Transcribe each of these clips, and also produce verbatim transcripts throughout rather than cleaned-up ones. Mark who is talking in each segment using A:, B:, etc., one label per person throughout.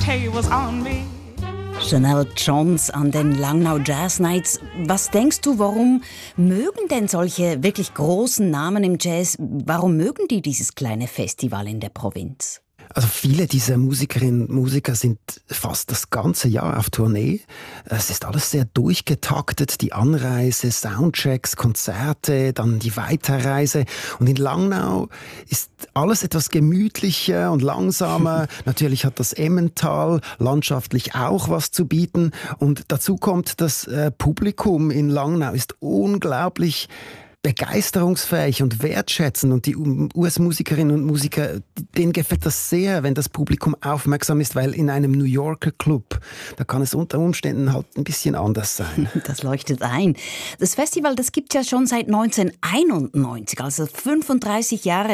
A: tables on me.
B: Janelle Johns an den Langnau Jazz Nights. Was denkst du, warum mögen denn solche wirklich großen Namen im Jazz, warum mögen die dieses kleine Festival in der Provinz?
C: Also viele dieser Musikerinnen und Musiker sind fast das ganze Jahr auf Tournee. Es ist alles sehr durchgetaktet, die Anreise, Soundchecks, Konzerte, dann die Weiterreise. Und in Langnau ist alles etwas gemütlicher und langsamer. Natürlich hat das Emmental landschaftlich auch was zu bieten. Und dazu kommt, das äh, Publikum in Langnau ist unglaublich begeisterungsfähig und wertschätzend, und die U S-Musikerinnen und Musiker, denen gefällt das sehr, wenn das Publikum aufmerksam ist, weil in einem New Yorker Club, da kann es unter Umständen halt ein bisschen anders sein.
B: Das leuchtet ein. Das Festival, das gibt es ja schon seit neunzehnhunderteinundneunzig, also fünfunddreißig Jahre.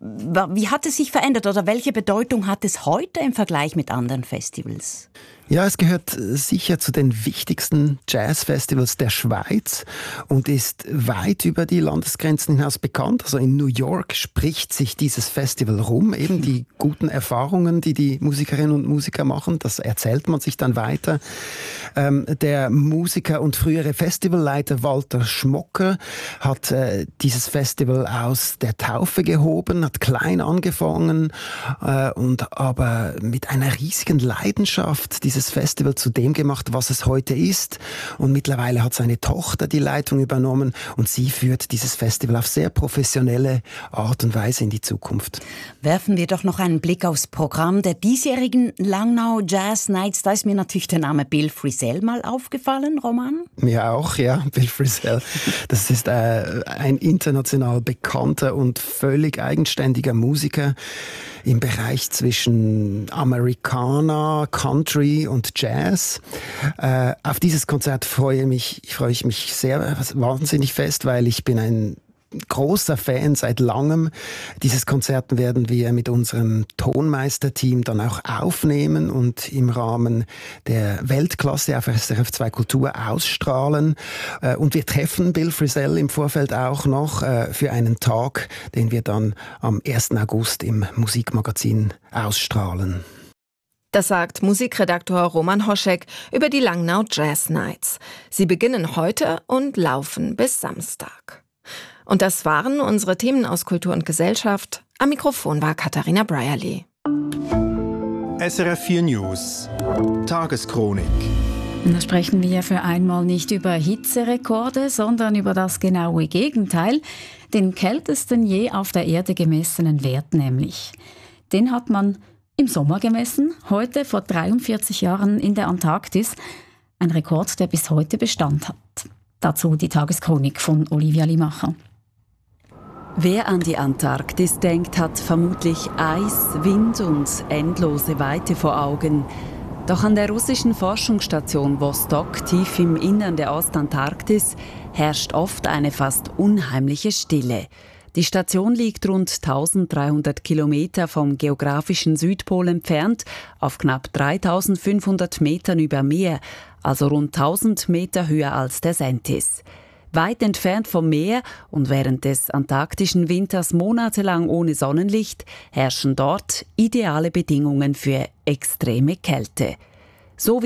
B: Wie hat es sich verändert oder welche Bedeutung hat es heute im Vergleich mit anderen Festivals?
C: Ja, es gehört sicher zu den wichtigsten Jazzfestivals der Schweiz und ist weit über die Landesgrenzen hinaus bekannt. Also in New York spricht sich dieses Festival rum, eben die guten Erfahrungen, die die Musikerinnen und Musiker machen, das erzählt man sich dann weiter. Ähm, der Musiker und frühere Festivalleiter Walter Schmocker hat äh, dieses Festival aus der Taufe gehoben, hat klein angefangen äh, und aber mit einer riesigen Leidenschaft dieses Festival zu dem gemacht, was es heute ist. Und mittlerweile hat seine Tochter die Leitung übernommen und sie führt dieses Festival auf sehr professionelle Art und Weise in die Zukunft.
B: Werfen wir doch noch einen Blick aufs Programm der diesjährigen Langnau Jazz Nights. Da ist mir natürlich der Name Bill Frisell mal aufgefallen, Roman.
C: Mir auch, ja, Bill Frisell. Das ist äh, ein international bekannter und völlig eigenständiger Musiker im Bereich zwischen Americana, Country und Jazz. Äh, auf dieses Konzert freue, mich, freue ich mich sehr wahnsinnig fest, weil ich bin ein großer Fan seit langem. Dieses Konzert werden wir mit unserem Tonmeisterteam dann auch aufnehmen und im Rahmen der Weltklasse auf S R F zwei Kultur ausstrahlen. Und wir treffen Bill Frisell im Vorfeld auch noch für einen Tag, den wir dann am ersten August im Musikmagazin ausstrahlen.
D: Das sagt Musikredaktor Roman Hoschek über die Langnau Jazz Nights. Sie beginnen heute und laufen bis Samstag. Und das waren unsere Themen aus Kultur und Gesellschaft. Am Mikrofon war Katharina Brierley.
E: S R F vier News. Tageschronik.
F: Da sprechen wir für einmal nicht über Hitzerekorde, sondern über das genaue Gegenteil. Den kältesten je auf der Erde gemessenen Wert nämlich. Den hat man im Sommer gemessen, heute vor dreiundvierzig Jahren in der Antarktis. Ein Rekord, der bis heute Bestand hat. Dazu die Tageschronik von Olivia Limacher.
G: Wer an die Antarktis denkt, hat vermutlich Eis, Wind und endlose Weite vor Augen. Doch an der russischen Forschungsstation Vostok, tief im Innern der Ostantarktis, herrscht oft eine fast unheimliche Stille. Die Station liegt rund eintausenddreihundert Kilometer vom geografischen Südpol entfernt, auf knapp dreitausendfünfhundert Metern über Meer, also rund tausend Meter höher als der Sentis. Weit entfernt vom Meer und während des antarktischen Winters monatelang ohne Sonnenlicht herrschen dort ideale Bedingungen für extreme Kälte. So